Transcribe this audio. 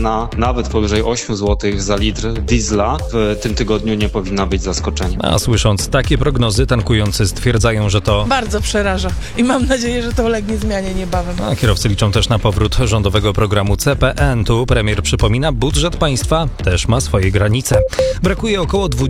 cena nawet powyżej 8 zł za litr diesla w tym tygodniu nie powinna być zaskoczeniem. A słysząc takie prognozy, tankujący stwierdzają, że to... Bardzo przeraża i mam nadzieję, że to ulegnie zmianie niebawem. A kierowcy liczą też na powrót rządowego programu CPN. Tu premier przypomina, budżet państwa też ma swoje granice. Brakuje około 20